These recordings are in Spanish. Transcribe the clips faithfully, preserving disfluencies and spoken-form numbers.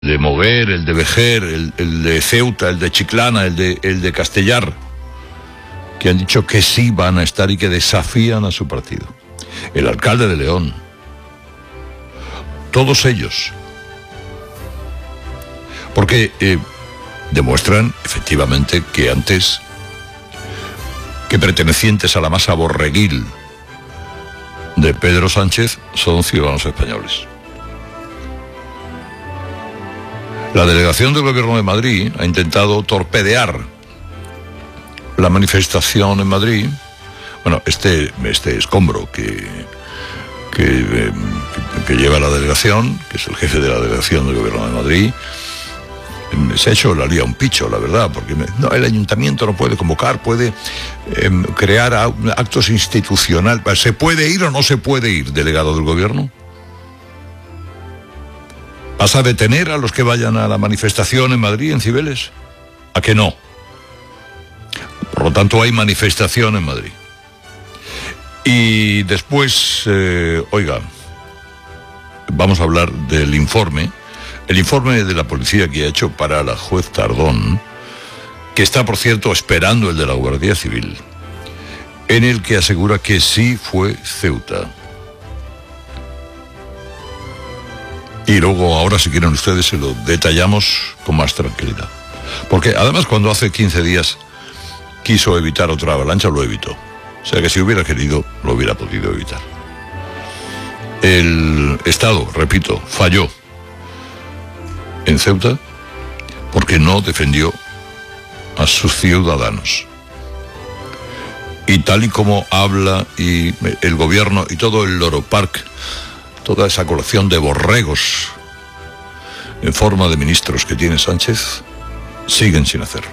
de Moguer, el de Vejer, el, el de Ceuta, el de Chiclana, el de, el de Castellar, que han dicho que sí van a estar y que desafían a su partido. El alcalde de León. Todos ellos. Porque eh, demuestran, efectivamente, que antes que pertenecientes a la masa borreguil de Pedro Sánchez son ciudadanos españoles. La delegación del Gobierno de Madrid ha intentado torpedear la manifestación en Madrid. Bueno, este, este escombro que, que, eh, que lleva la delegación, que es el jefe de la delegación del Gobierno de Madrid, se ha hecho la lía un picho, la verdad, porque no, el ayuntamiento no puede convocar, puede eh, crear actos institucionales. ¿Se puede ir o no se puede ir, delegado del Gobierno? ¿Vas a detener a los que vayan a la manifestación en Madrid, en Cibeles? ¿A que no? Por lo tanto, hay manifestación en Madrid. Y después, eh, oiga, vamos a hablar del informe. El informe de la policía que ha hecho para la juez Tardón, que está, por cierto, esperando el de la Guardia Civil, en el que asegura que sí fue Ceuta. Y luego, ahora, si quieren ustedes, se lo detallamos con más tranquilidad. Porque, además, cuando hace quince días quiso evitar otra avalancha, lo evitó. O sea que si hubiera querido, lo hubiera podido evitar. El Estado, repito, falló en Ceuta porque no defendió a sus ciudadanos. Y tal y como habla y el gobierno y todo el Loro Park, toda esa colección de borregos en forma de ministros que tiene Sánchez, siguen sin hacerlo.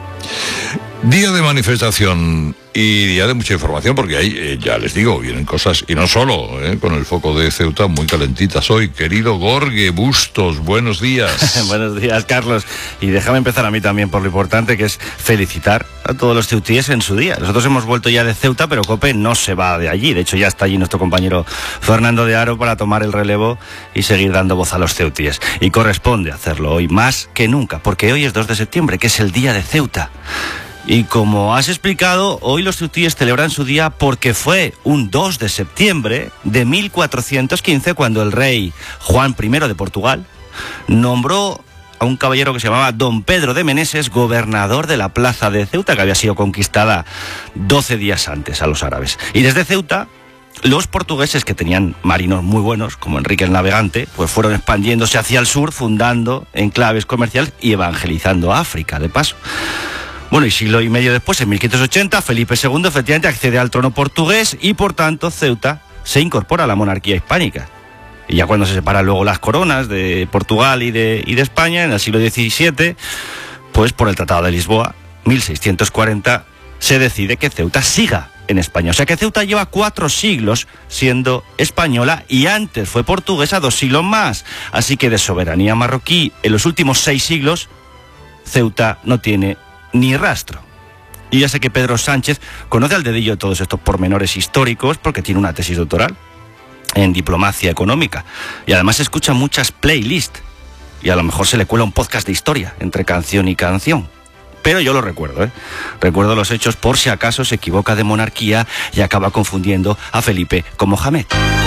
Día de manifestación y día de mucha información, porque ahí, eh, ya les digo, vienen cosas, y no solo, eh, con el foco de Ceuta muy calentitas hoy. Querido Gorge Bustos, buenos días. Buenos días, Carlos. Y déjame empezar a mí también por lo importante, que es felicitar a todos los ceutíes en su día. Nosotros hemos vuelto ya de Ceuta, pero COPE no se va de allí. De hecho, ya está allí nuestro compañero Fernando de Aro para tomar el relevo y seguir dando voz a los ceutíes. Y corresponde hacerlo hoy más que nunca, porque hoy es dos de septiembre, que es el día de Ceuta. Y como has explicado, hoy los ceutíes celebran su día porque fue un dos de septiembre de mil cuatrocientos quince cuando el rey Juan primero de Portugal nombró a un caballero que se llamaba Don Pedro de Meneses gobernador de la plaza de Ceuta, que había sido conquistada doce días antes a los árabes. Y desde Ceuta, los portugueses, que tenían marinos muy buenos, como Enrique el Navegante, pues fueron expandiéndose hacia el sur, fundando enclaves comerciales y evangelizando a África, de paso. Bueno, y siglo y medio después, en mil quinientos ochenta, Felipe segundo efectivamente accede al trono portugués y, por tanto, Ceuta se incorpora a la monarquía hispánica. Y ya cuando se separan luego las coronas de Portugal y de, y de España, en el siglo diecisiete, pues por el Tratado de Lisboa, mil seiscientos cuarenta, se decide que Ceuta siga en España. O sea que Ceuta lleva cuatro siglos siendo española y antes fue portuguesa dos siglos más. Así que de soberanía marroquí en los últimos seis siglos, Ceuta no tiene ni rastro. Y ya sé que Pedro Sánchez conoce al dedillo todos estos pormenores históricos porque tiene una tesis doctoral en diplomacia económica y además escucha muchas playlists y a lo mejor se le cuela un podcast de historia entre canción y canción. Pero yo lo recuerdo, ¿eh? Recuerdo los hechos por si acaso se equivoca de monarquía y acaba confundiendo a Felipe con Mohamed.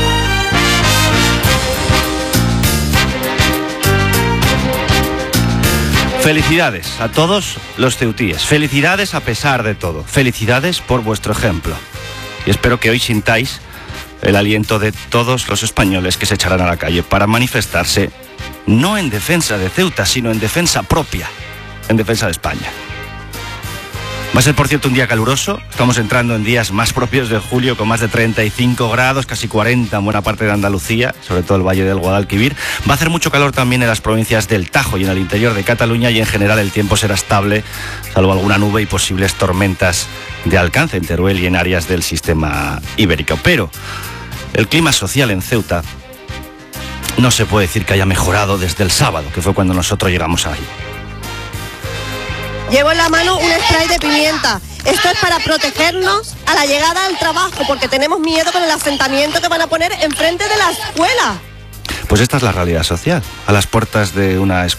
Felicidades a todos los ceutíes, felicidades a pesar de todo, felicidades por vuestro ejemplo. Y espero que hoy sintáis el aliento de todos los españoles que se echarán a la calle para manifestarse, no en defensa de Ceuta, sino en defensa propia, en defensa de España. Va a ser, por cierto, un día caluroso. Estamos entrando en días más propios de julio, con más de treinta y cinco grados, casi cuarenta en buena parte de Andalucía, sobre todo el Valle del Guadalquivir. Va a hacer mucho calor también en las provincias del Tajo y en el interior de Cataluña, y en general el tiempo será estable, salvo alguna nube y posibles tormentas de alcance en Teruel y en áreas del sistema ibérico. Pero el clima social en Ceuta no se puede decir que haya mejorado desde el sábado, que fue cuando nosotros llegamos ahí. Llevo en la mano un spray de pimienta. Esto es para protegernos a la llegada al trabajo, porque tenemos miedo con el asentamiento que van a poner enfrente de la escuela. Pues esta es la realidad social, a las puertas de una escuela